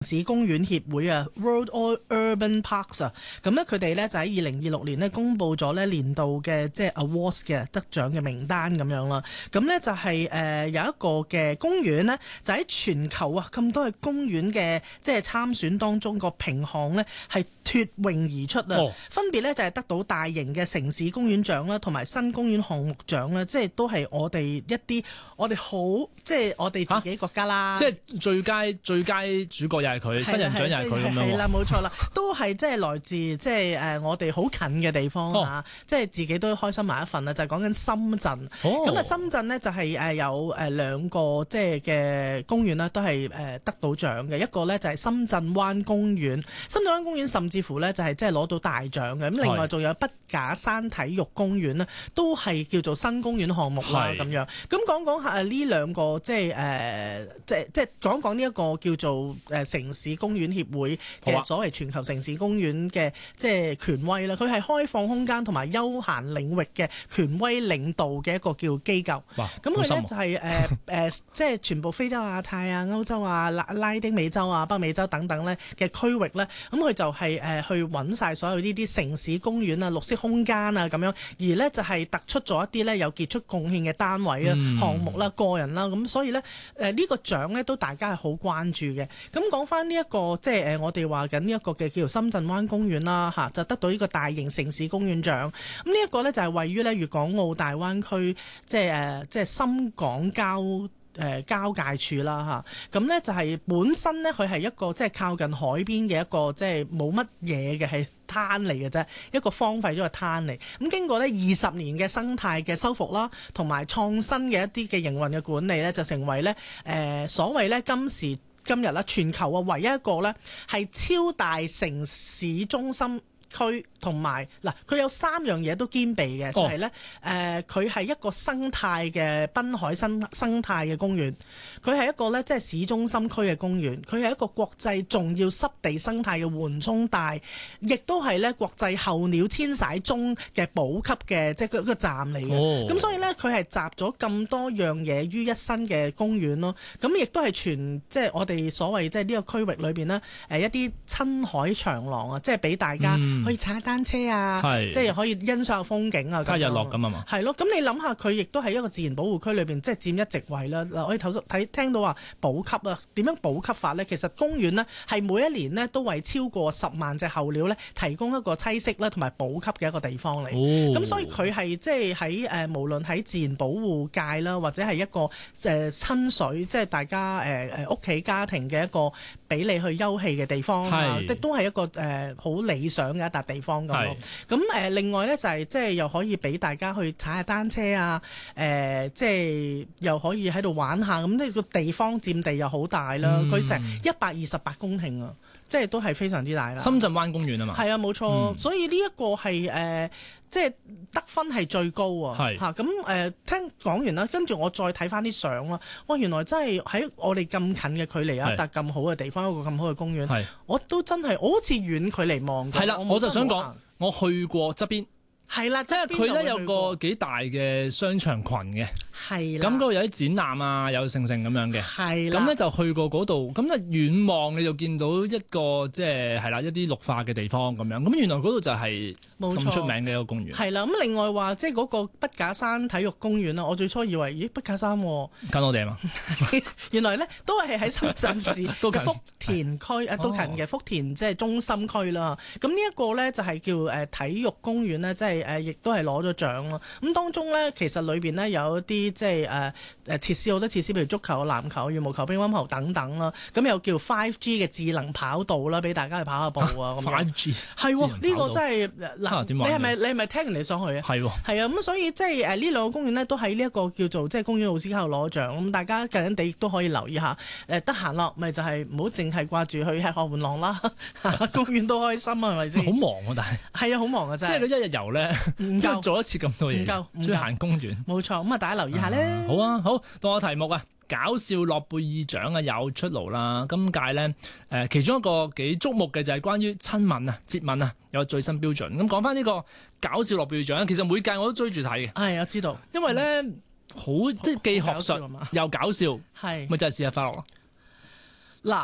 市公園協會啊 ，World Urban Parks 啊，咁咧佢哋咧就喺2026年咧公布咗咧年度嘅即係 Awards 嘅得獎嘅名單咁樣啦。咁咧就係有一個嘅公園咧，就喺全球啊咁多嘅公園嘅即係參選當中個評項咧係脫穎而出啊！分別咧就係得到大型嘅城市公園獎啦，同埋新公園項目獎啦，即係都係我哋一啲我哋好即係我哋自己國家啦。 即係最佳主角又係佢，新人獎又係佢咁樣。 係啦，冇錯啦，都係即係來自即係我哋好近嘅地方啊！即係自己都開心埋一份啦，就係講緊深圳。咁啊，深圳呢，就係有兩個即係嘅公園啦，都係得到獎嘅。一個呢，就係深圳灣公園，深圳灣公園甚至乎呢，就係即係攞到大獎嘅。咁另外仲有筆架山體育公園呢，都係叫做新公園項目啦咁樣。咁講下呢兩個即係即係講呢一個叫做城市公園協會嘅所謂全球城市公園嘅即係權威啦。佢係開放空間同埋休閒領域嘅權威領導嘅一個叫機構。咁佢呢就係即係全部非洲、亞太啊、歐洲啊、拉丁美洲啊、北美洲等等咧嘅區域咧，咁佢就係去揾晒所有呢啲城市公園啊、綠色空間啊咁樣，而咧就係突出咗一啲咧有傑出貢獻嘅單位啊、項目啦、個人啦，咁所以咧呢個獎咧都大家係好關注嘅。咁講翻呢一個即係我哋話緊呢一個嘅叫做深圳灣公園啦嚇，就得到呢個大型城市公園獎。咁呢一個咧就係位於咧粵港澳大灣區即係深港交界處啦嚇，咁咧就係本身咧佢係一個即係靠近海邊嘅一個即係冇乜嘢嘅係灘嚟嘅啫，一個荒廢咗嘅灘嚟。咁經過呢20年嘅生態嘅修復啦，同埋創新嘅一啲嘅營運嘅管理咧，就成為咧所謂咧今日啦全球啊唯一一個咧係超大城市中心區，同埋嗱佢有3樣嘢都兼備嘅，就係咧佢係一個生態嘅濱海生態嘅公園，佢係一個咧即係市中心區嘅公園，佢係一個國際重要濕地生態嘅緩衝帶，亦都係咧國際候鳥遷徙中嘅補給嘅即係一個站嚟嘅。咁所以咧佢係集咗咁多樣嘢於一身嘅公園咯。咁亦都係即係我哋所謂即係呢個區域裏邊呢，一啲親海長廊啊，即係俾大家可以踩單車啊，即係可以欣賞下風景啊， 睇日落咁啊嘛。 係咯，咁你諗下，佢亦都係一個自然保護區裏邊，即係佔一席位啦。嗱，我哋聽到話補給啊，點樣補給法呢？其實公園呢係每一年呢都為超過10萬隻候鳥呢提供一個棲息啦同埋補給嘅一個地方嚟。咁所以佢係即係喺無論喺自然保護界啦，或者係一個親水，即係大家屋企家庭嘅一個俾你去休憩嘅地方啊，都係一個好理想嘅一笪地方咁咯。咁另外咧就係即係又可以俾大家去踩下單車啊，即係又可以喺度玩下。咁呢個地方佔地又好大啦，佢成128公頃啊，即係都係非常之大啦。 深圳灣公園啊嘛， 係啊，冇錯。所以呢一個係即係得分係最高啊！嚇咁聽講完啦，跟住我再睇翻啲相啦。哇，原來真係喺我哋咁近嘅距離啊，笪咁好嘅地方，一個咁好嘅公園，我都真係我好似遠距離望過。 係啦，我就想講，我去過側邊。係啦，即係佢咧有個幾大嘅商場群嘅，係啦，咁嗰度有啲展覽啊，有盛咁樣嘅，係啦，咁咧就去過嗰度，咁啊遠望你就見到一個即係係啦一啲綠化嘅地方咁樣，咁原來嗰度就係咁出名嘅一個公園。係啦，咁另外話即係嗰個筆架山體育公園啦，我最初以為筆架山近我哋啊嘛，原來咧都係喺深圳市嘅福田區都近嘅福田即係中心區啦。咁呢一個咧就係叫體育公園咧，即係。亦都係攞咗獎咯。咁當中咧，其實裏邊咧有一啲即係設施好多設施，譬如足球、籃球、羽毛球、乒乓球等等啦。咁又叫 5G 嘅智能跑道啦，俾大家去跑下步啊。5G 係喎，呢個真係嗱，你係咪聽人哋上去啊？係喎，係啊。咁所以即係呢兩個公園咧，都喺呢一個叫做即係公園奧斯卡度攞獎。咁大家近近地亦都可以留意下。得閒咯，咪就係唔好淨係掛住去吃喝玩樂啦。公園都開心啊，係咪先？好忙啊，但係係啊，好忙啊，真係。即係佢一日遊咧。唔夠做一次咁多嘢，唔夠，仲要行公園。冇錯，咁啊，大家留意下咧。好啊，好，到我題目啊，搞笑諾貝爾獎啊有出爐啦。今屆咧，其中一個幾矚目嘅就係關於親吻啊、接吻啊，有最新標準。咁講翻呢個搞笑諾貝爾獎，其實每屆我都追住睇嘅。係，我知道，因為咧好即係既學術又搞笑，係咪就係試下快樂咯？嗱。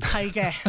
係嘅，